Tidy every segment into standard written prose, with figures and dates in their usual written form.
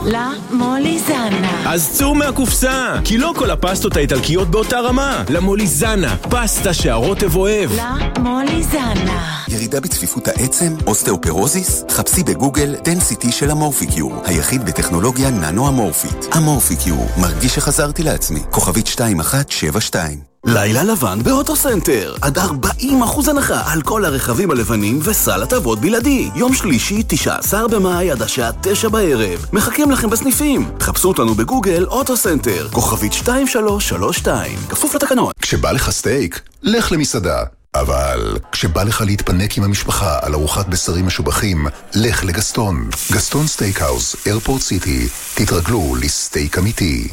לה מוליזנה. אז צאו מהקופסה, כי לא כל הפסטות האיטלקיות באותה רמה. למוליזנה, פסטה שהרוטב אוהב. לה מוליזנה. ירידה בצפיפות העצם, אוסטאופורוזיס? חפשי בגוגל דנסיטי של אמורפיקיור, היחיד בטכנולוגיה ננו-אמורפית. אמורפיקיור, מרגיש שחזרתי לעצמי. כוכבית 2172. לילה לבן באוטוסנטר, עד 40% הנחה על כל הרכבים הלבנים וסל הטבות בלעדי. יום שלישי, 19 במאי עד השעה 9 בערב. מחכים לכם בסניפים. חפשו אותנו בגוגל אוטוסנטר, כוכבית 2332. כפוף לתקנון. כשבא לך סטייק, לך למסעדה. אבל כשבא לך להתפנק עם המשפחה על ארוחת בשרים משובחים, לך לגסטון. גסטון סטייקהאוס, איירפורט סיטי. תתרגלו לסטייק אמיתי.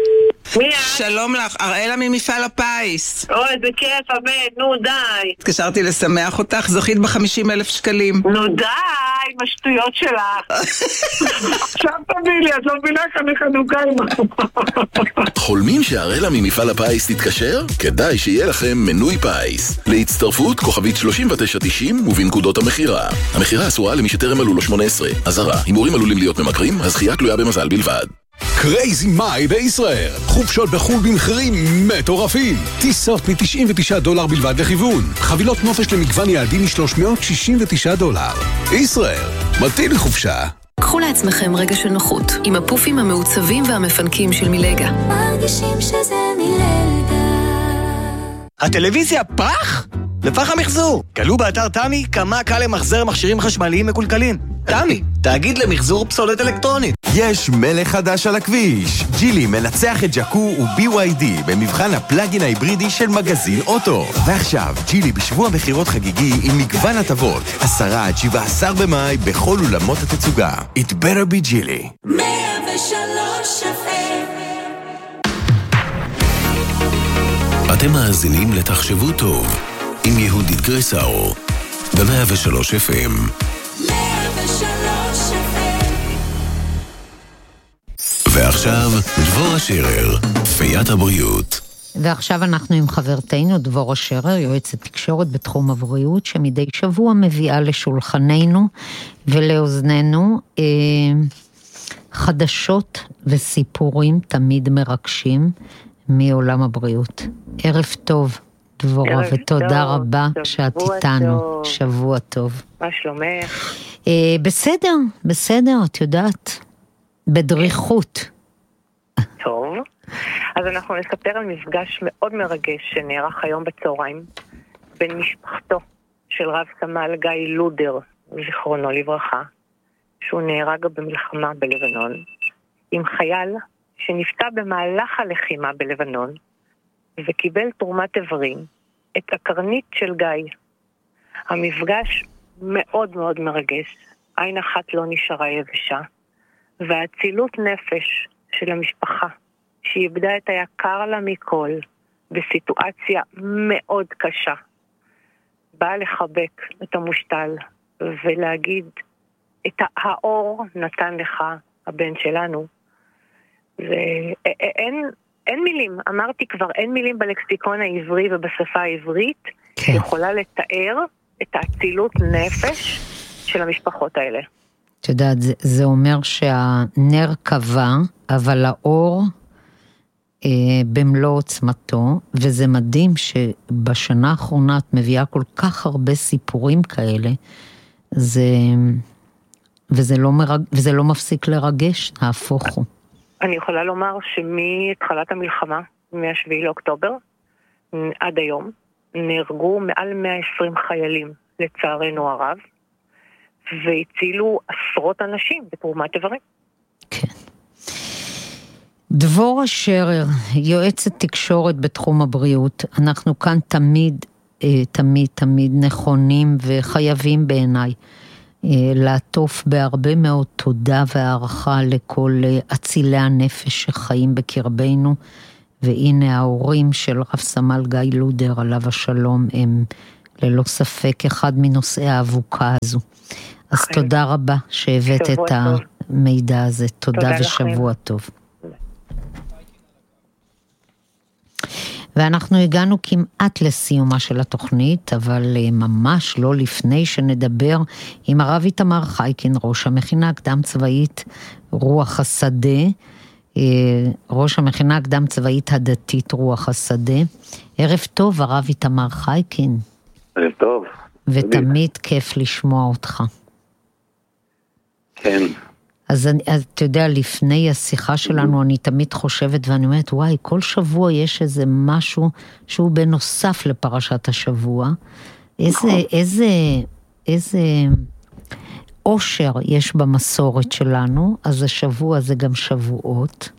שלום לך, אראלה ממפעל הפיס. אוי, זה כיף, אבד, נו די. התקשרתי לשמח אותך, זוכית ב50,000 שקלים. נו די, עם השטויות שלך. עכשיו תביא לי, את לא מבינה כאן חנוכה עם... חולמים שאראלה ממפעל הפיס תתקשר? כדאי שיהיה לכם מנוי פיס. להצטרפות כוכבית 3990 ובנקודות המחירה. המחירה אסורה למי שטרם מלאו לו 18. אזהרה, הימורים עלולים להיות ממכרים, הזכייה תלויה במזל בלבד. קרייזי מאי בישראל, חופשות בחול במחירים מטורפים, טיסות $99 בלבד לכיוון, חבילות נופש למגוון יעדים $369. ישראל, מתאים לחופשה. קחו לעצמכם רגע של נוחות עם הפופים המעוצבים והמפנקים של מילגה. מרגישים שזה מילגה. הטלוויזיה פח? לפח המחזור. גלו באתר תמי כמה קל למחזר מכשירים חשמליים מקולקלים. תמי, תאגיד למחזור פסולת אלקטרונית. יש מלך חדש על הכביש. ג'ילי מנצח את ג'קו ו-BYD במבחן הפלאגין ההיברידי של מגזין אוטו. ועכשיו, ג'ילי בשבוע מחירות חגיגי עם מגוון הטבות. 10-17 במאי בכל אולמות התצוגה. It better be Gili. 103 אתם מאזינים לתחשבו טוב עם יהודית גריסאו ב-103 FM. 103 FM. ועכשיו דבורה שרר, פיית הבריאות. ועכשיו אנחנו עם חברתנו דבורה שרר, יועצת תקשורת בתחום הבריאות, שמדי שבוע מביאה לשולחננו ולאוזננו חדשות וסיפורים תמיד מרגשים מעולם הבריאות. ערב טוב דבורה, ותודה רבה שאת איתנו. שבוע טוב. מה שלומך? בסדר, בסדר, את יודעת, בדריכות. טוב, אז אנחנו נספר על מפגש מאוד מרגש שנערך היום בצהריים בין משפחתו של רב סמל גיא לודר, זיכרונו לברכה, שהוא נהרג במלחמה בלבנון, עם חייל שנפצע במהלך הלחימה בלבנון וקיבל תרומת איברים, את הקרנית של גיא. המפגש מאוד מאוד מרגש, עין אחת לא נשארה יבשה, והצילות נפש של המשפחה, שאיבדה את היקר לה מכל, בסיטואציה מאוד קשה, באה לחבק את המושתל, ולהגיד, את האור נתן לך הבן שלנו, אין מילים, אמרתי כבר, אין מילים בלקסיקון העברי ובשפה העברית, כן. יכולה לתאר את האצילות נפש של המשפחות האלה. את יודעת, זה אומר שהנר קבע, אבל האור במלוא עוצמתו, וזה מדהים שבשנה האחרונה את מביאה כל כך הרבה סיפורים כאלה, וזה לא מפסיק לרגש, נהפוך הוא. אני יכולה לומר שמתחילת המלחמה, מ-7 לאוקטובר, עד היום, נהרגו מעל 120 חיילים, לצערנו הרב, והצילו עשרות אנשים בתרומת איברים. כן. דבורה שרר, יועצת תקשורת בתחום הבריאות, אנחנו כאן תמיד נכונים וחייבים בעיניי, לעטוף בהרבה מאוד תודה והערכה לכל אצילי הנפש שחיים בקרבנו, והנה ההורים של רב סמל גיא לודר עליו השלום הם ללא ספק אחד מנושאי האבוקה הזו. אז תודה רבה שהבאת את המידע הזה. תודה ושבוע טוב. ואנחנו הגענו כמעט לסיומה של התוכנית, אבל ממש לא לפני שנדבר עם הרב איתמר חייקין, ראש המכינה הקדם צבאית רוח השדה, ראש המכינה הקדם צבאית הדתית רוח השדה. ערב טוב, הרב איתמר חייקין. ערב טוב. ותמיד כיף לשמוע אותך. כן. אז אתה יודע, לפני השיחה שלנו אני תמיד חושבת ואני אומרת, וואי, כל שבוע יש איזה משהו שהוא בנוסף לפרשת השבוע. איזה אושר יש במסורת שלנו, אז השבוע זה גם שבועות.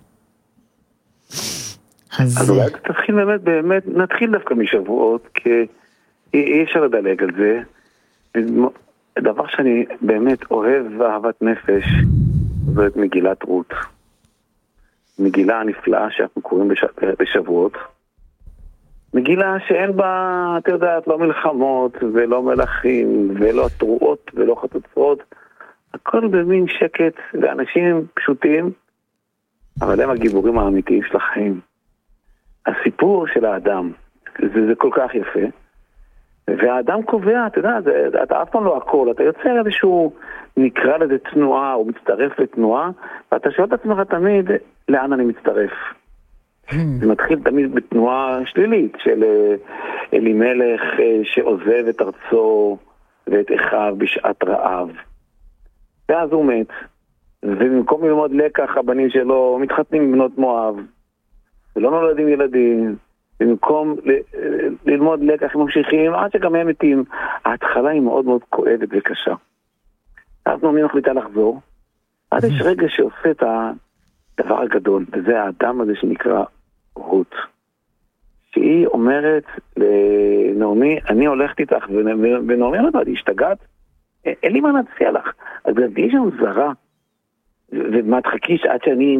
אז אולי תתחיל באמת, נתחיל דווקא משבועות, כי אי אפשר לדלג על זה. דבר שאני באמת אוהב ואהבת נפש, זאת מגילת רות. מגילה הנפלאה שאנחנו קוראים בשבועות. מגילה שאין בה, אתה יודעת, לא מלחמות ולא מלכים ולא תרועות ולא חטוצרות. הכל במין שקט ואנשים פשוטים, אבל הם הגיבורים האמיתיים של החיים. הסיפור של האדם, זה כל כך יפה. והאדם קובע, אתה יודע, אתה אף פעם לא הכל, אתה יוצר איזשהו, נקרא לזה תנועה, או מצטרף לתנועה, ואתה שואל את עצמך תמיד, לאן אני מצטרף? זה מתחיל תמיד בתנועה שלילית, של אלימלך שעוזב את ארצו ואת אחיו בשעת רעב. ואז הוא מת, ובמקום ללמוד לקח, הבנים שלו מתחתנים עם בנות מואב, ולא נולדים ילדים, במקום ללמוד לקח הם ממשיכים, עד שגם הם מתים. ההתחלה היא מאוד מאוד כואבת וקשה. אז נעמי מחליטה לחזור, עד יש רגע שעושה את הדבר הגדול, וזה האדם הזה שנקרא רות. שהיא אומרת לנעמי, אני הולכת איתך, ונעמי אומרת, אני השתגעת, אין לי מה להציע לך. אז יש לנו זרה, ומה תחכי שעד שאני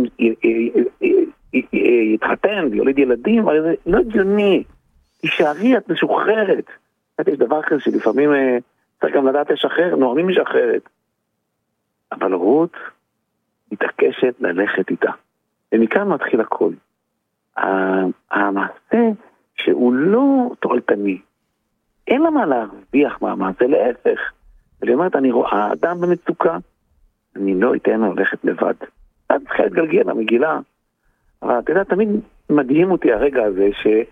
יתחתן ויוליד ילדים, הרי זה לא הגיוני. תישארי, את משוחררת. יש דבר כזה שלפעמים צריך גם לדעת לשחרר, נעמי משחררת. אבל רות מתעקשת ללכת איתה. ומכאן מתחיל הכל. המעשה שהוא לא תועלתני. אין לה מה להרוויח מהמעשה, להפך. והיא אומרת, אני רואה אדם במצוקה, אני לא אתן לה ללכת לבד. את צריכה להתגלגל למגילה. אבל אתה יודע, תמיד מדהים אותי הרגע הזה,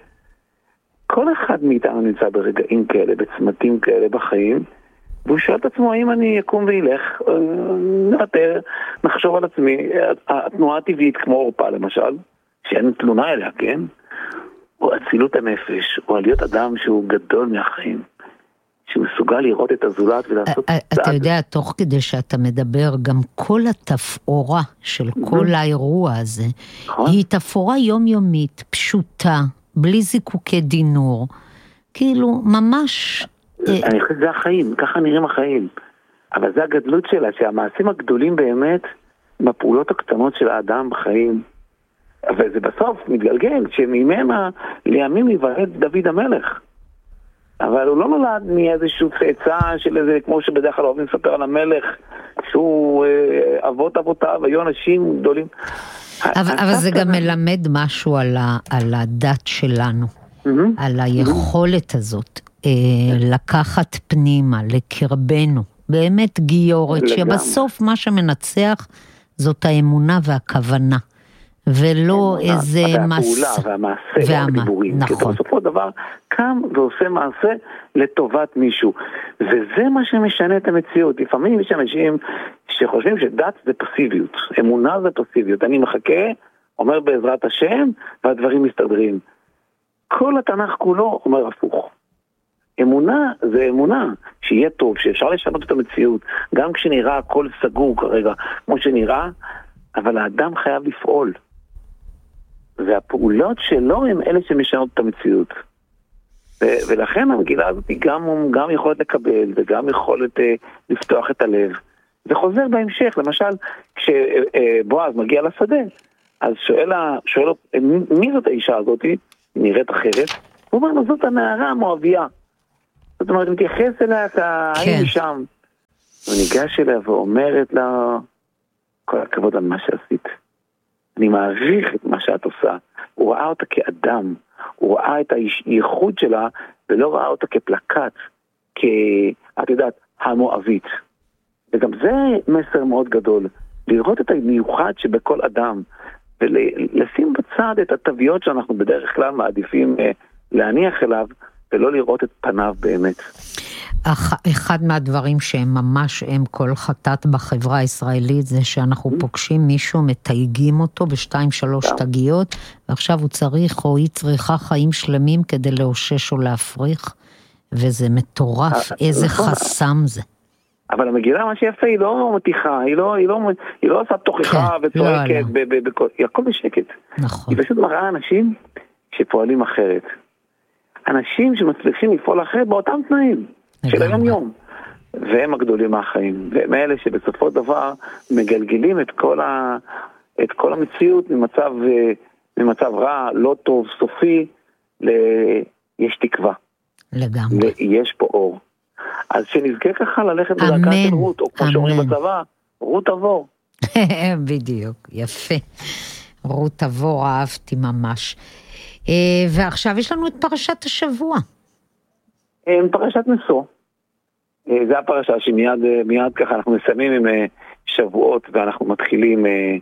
שכל אחד מאיתנו נמצא ברגעים כאלה, בצמתים כאלה בחיים, והוא שואל את עצמו, האם אני אקום וילך, נוותר, נחשוב על עצמי, התנועה הטבעית כמו אורפה למשל, שאין תלונה אליה, כן? או אצילות הנפש, או להיות אדם שהוא גדול מהחיים, שהוא מסוגל לראות את הזולת ולעשות צעד. אתה יודע, תוך כדי שאתה מדבר, גם כל התפאורה של כל האירוע הזה, היא תפאורה יומיומית, פשוטה, בלי זיקוקי דינור, כאילו ממש... אני חושב שזה החיים, ככה נראים החיים. אבל זה הגדלות שלה, שהמעשים הגדולים באמת, בפעולות הקטנות של האדם בחיים, אבל זה בסוף מתגלגל, שממנה לימים יוולד דוד המלך. אבל הוא לא נולד מאיזשהו צאצא של איזה, כמו שבדרך כלל אוהבים לספר על המלך, שהוא אבות אבותיו, היו אנשים גדולים. אבל זה גם מלמד משהו על הדת שלנו, על היכולת הזאת, לקחת פנימה, לקרבנו, באמת גיורת, שבסוף מה שמנצח זאת האמונה והכוונה. ולא איזה והפעולה והמעשה, לא הדיבורים. כי בסופו דבר קם ועושה מעשה לטובת מישהו. וזה מה שמשנה את המציאות. לפעמים יש אנשים שחושבים שדת זה פסיביות. אמונה זה פסיביות. אני מחכה, אומר בעזרת השם, והדברים מסתדרים. כל התנ"ך כולו אומר הפוך. אמונה זה אמונה, שיהיה טוב, שאפשר לשנות את המציאות, גם כשנראה הכל סגור כרגע, כמו שנראה, אבל האדם חייב לפעול. והפעולות שלו הם אלה שמשנות את המציאות. ולכן המגילה הזאת היא גם יכולת לקבל, וגם יכולת לפתוח את הלב. זה חוזר בהמשך, למשל, כשבועז מגיע לשדה, אז שואל מי זאת האישה הזאת? היא נראית אחרת. הוא אומר לו, זאת הנערה המואביה. זאת אומרת, מתייחס אליה, היינו שם. הוא ניגש אליה ואומרת לה, כל הכבוד על מה שעשית. אני מעריך את מה שאת עושה. הוא ראה אותה כאדם, הוא ראה את הייחוד שלה, ולא ראה אותה כפלקט, את יודעת, המואבית. וגם זה מסר מאוד גדול, לראות את המיוחד שבכל אדם, ולשים בצד את התוויות שאנחנו בדרך כלל מעדיפים להניח אליו, ולא לראות את פניו באמת. אחד מהדברים שהם ממש הם כל חטאת בחברה הישראלית, זה שאנחנו פוגשים מישהו, מתייגים אותו ב2-3 תגיות, ועכשיו הוא צריך או היא צריכה חיים שלמים כדי לאושש או להפריך, וזה מטורף, איזה חסם זה. אבל המגילה, מה שיפה, היא לא מתיחה, היא לא עושה תוכחה וצועקת, היא הכל בשקט. נכון. היא פשוט מראה אנשים שפועלים אחרת. אנשים שמצליחים לפעול אחרת באותם תנאים של היום יום. והם הגדולים מהחיים. והם אלה שבסופו דבר מגלגלים את כל המציאות ממצב רע, לא טוב, סופי, יש תקווה. לגמרי. יש פה אור. אז שנזכה ככה ללכת בדרכה של רות, או כמו שאומרים בצבא, רות תבור. בדיוק, יפה. רות תבור, אהבתי ממש. ועכשיו יש לנו את פרשת השבוע. פרשת נשוא. זה הפרשה שמיד ככה אנחנו מסיימים עם שבועות, ואנחנו מתחילים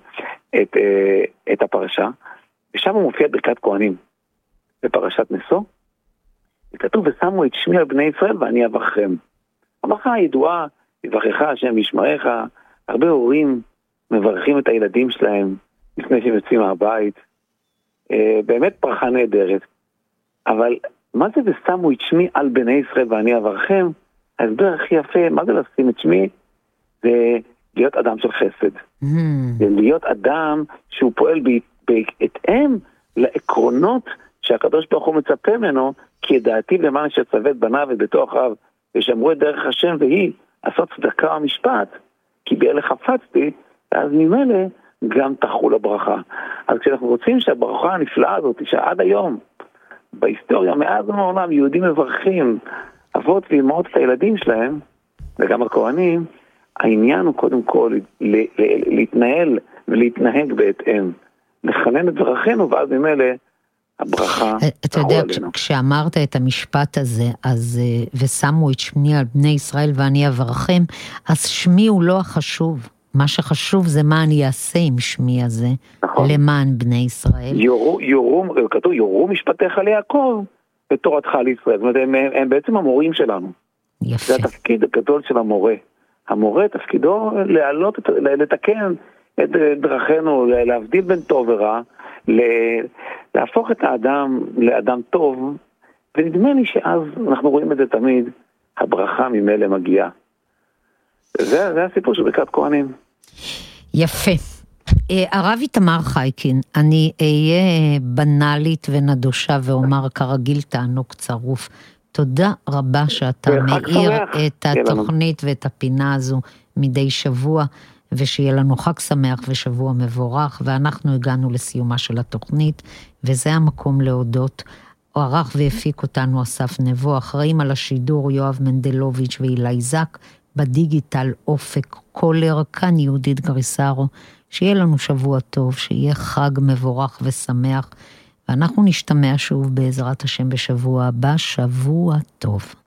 את הפרשה. ושם הוא מופיע ברכת כהנים. בפרשת נשוא. כתוב, ושמו את שמי על בני ישראל ואני אברכם. הברכה הידועה, יברכך השם וישמרך. הרבה הורים מברכים את הילדים שלהם לפני שהם יוצאים מהבית. באמת ברכה נהדרת. אבל מה זה ושמו את שמי על בני ישראל ואני אברכם? ההסבר הכי יפה, מה זה לשים את שמי? זה להיות אדם של חסד. זה להיות אדם שהוא פועל בהתאם לעקרונות שהקדוש ברוך הוא מצפה ממנו, כי ידעתי למען שצווה את בניו ובתוך אב, ושמרו את דרך השם והיא עשות צדקה ומשפט, כי באלה חפצתי, אז ממילא גם תחול הברכה. אז כשאנחנו רוצים שהברכה הנפלאה הזאת, שעד היום, בהיסטוריה, מאז ומעולם, יהודים מברכים, אבות ואימהות את הילדים שלהם, וגם הכהנים, העניין הוא קודם כל להתנהל ולהתנהג בהתאם. לחנן את דרכינו, ואז ממילא הברכה. אתה יודע, כשאמרת את המשפט הזה, אז ושמו את שמי על בני ישראל ואני אברכם, אז שמי הוא לא החשוב. מה שחשוב זה מה אני אעשה עם שמי הזה, למען בני ישראל. כתוב, יורו משפטיך ליעקב, ותורתך לישראל. זאת אומרת, הם בעצם המורים שלנו. יפה. זה התפקיד הגדול של המורה. המורה תפקידו לתקן את דרכנו, להבדיל בין טוב ורע, להפוך את האדם לאדם טוב, ונדמה לי שאז אנחנו רואים את זה תמיד, הברכה ממילא מגיעה. זה הסיפור של ברכת כהנים. יפה. הרב איתמר חייקין, אני אהיה בנאלית ונדושה ואומר כרגיל תענוג צרוף. תודה רבה שאתה מאיר את התוכנית ואת הפינה הזו מדי שבוע, ושיהיה לנו חג שמח ושבוע מבורך, ואנחנו הגענו לסיומה של התוכנית, וזה המקום להודות. ערך והפיק אותנו אסף נבו, אחראים על השידור יואב מנדלוביץ' ואילי זק, בדיגיטל אופק קולר, כאן יהודית גריסרו. שיהיה לנו שבוע טוב, שיהיה חג מבורך ושמח, ואנחנו נשתמע שוב בעזרת השם בשבוע הבא. שבוע טוב.